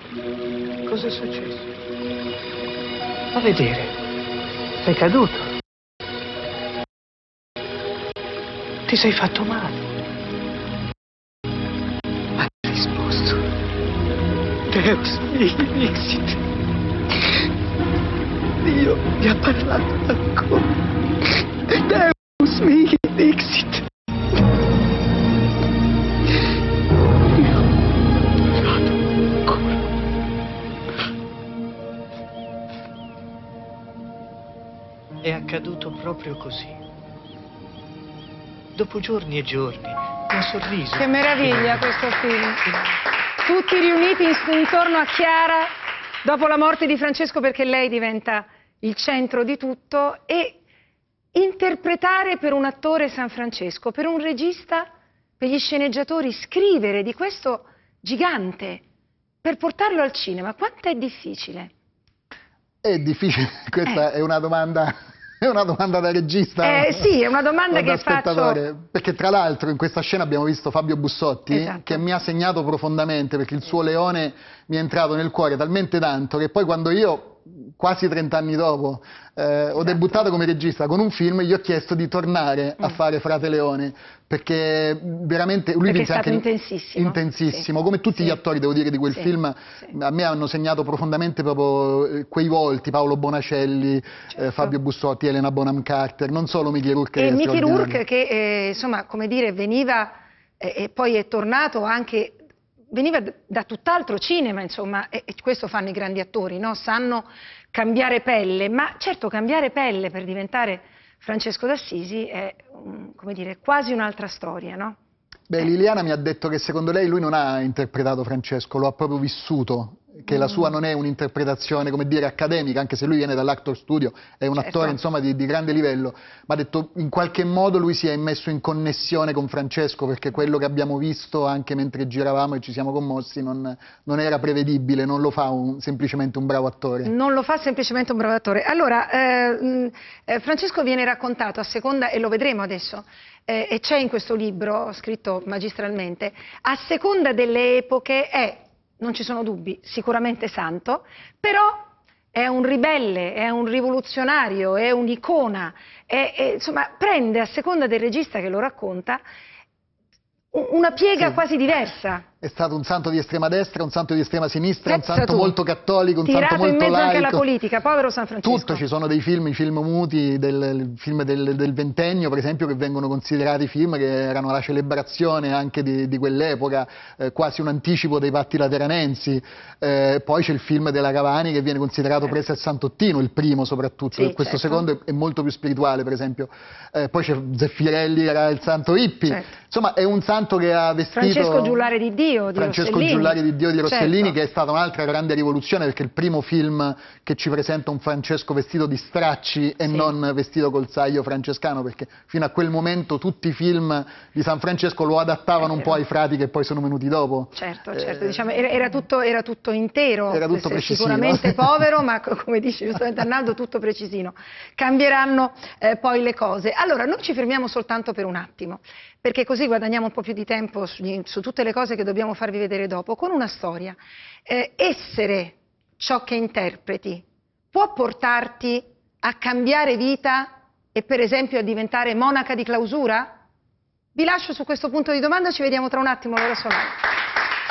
Cos'è successo? A vedere. Sei caduto. Ti sei fatto male. Ma hai risposto. Deus mihi dixit. Dio mi ha parlato ancora. Deus mihi dixit. È accaduto proprio così. Dopo giorni e giorni, un sorriso. Che meraviglia questo film. Tutti riuniti intorno a Chiara dopo la morte di Francesco, perché lei diventa il centro di tutto, e interpretare per un attore San Francesco, per un regista, per gli sceneggiatori, scrivere di questo gigante per portarlo al cinema, quanto è difficile? È difficile, questa è una domanda da regista. Sì, è una domanda che faccio. Perché tra l'altro in questa scena abbiamo visto Fabio Bussotti, esatto, che mi ha segnato profondamente, perché il suo Leone mi è entrato nel cuore talmente tanto che poi quando io, quasi 30 anni dopo, ho debuttato come regista con un film, gli ho chiesto di tornare a fare Frate Leone, perché veramente lui è stato intensissimo. Intensissimo, come tutti gli attori, devo dire, di quel film. A me hanno segnato profondamente proprio quei volti: Paolo Bonacelli, Fabio Bussotti, Elena Bonham Carter, non solo Mickey Rourke. E Mickey Rourke che, insomma, come dire, veniva e poi è tornato anche, veniva da tutt'altro cinema, insomma, e questo fanno i grandi attori, no? Sanno cambiare pelle, ma certo cambiare pelle per diventare Francesco d'Assisi è, come dire, quasi un'altra storia, no? Beh, Liliana mi ha detto che secondo lei lui non ha interpretato Francesco, lo ha proprio vissuto, che la sua non è un'interpretazione, come dire, accademica, anche se lui viene dall'Actor Studio, è un attore, insomma, di grande livello, ma ha detto in qualche modo lui si è messo in connessione con Francesco, perché quello che abbiamo visto anche mentre giravamo e ci siamo commossi non era prevedibile, non lo fa semplicemente un bravo attore. Non lo fa semplicemente un bravo attore. Allora, Francesco viene raccontato a seconda, e lo vedremo adesso, e c'è in questo libro, scritto magistralmente, a seconda delle epoche non ci sono dubbi, sicuramente santo, però è un ribelle, è un rivoluzionario, è un'icona, insomma prende a seconda del regista che lo racconta una piega quasi diversa. È stato un santo di estrema destra, un santo di estrema sinistra, un santo molto cattolico, un santo molto laico. Tirato in mezzo anche alla politica, povero San Francesco. Tutto, ci sono dei film, i film muti, film del ventennio per esempio, che vengono considerati film che erano la celebrazione anche di quell'epoca, quasi un anticipo dei patti lateranensi. Poi c'è il film della Cavani che viene considerato presa al Santottino, il primo soprattutto, questo secondo è molto più spirituale per esempio. Poi c'è Zeffirelli, era il santo hippie, insomma è un santo che ha vestito... Francesco Giullare di Dio. Francesco Giullari di Dio di Rossellini, che è stata un'altra grande rivoluzione, perché è il primo film che ci presenta un Francesco vestito di stracci e non vestito col saio francescano, perché fino a quel momento tutti i film di San Francesco lo adattavano un po' ai frati che poi sono venuti dopo. Certo, diciamo, era tutto intero, era tutto precisino. Sicuramente povero, ma come dice giustamente Arnaldo, tutto precisino. Cambieranno poi le cose. Allora, non ci fermiamo soltanto per un attimo, perché così guadagniamo un po' più di tempo su tutte le cose che dobbiamo farvi vedere dopo, con una storia. Essere ciò che interpreti può portarti a cambiare vita e per esempio a diventare monaca di clausura? Vi lascio su questo punto di domanda, ci vediamo tra un attimo, allora solare.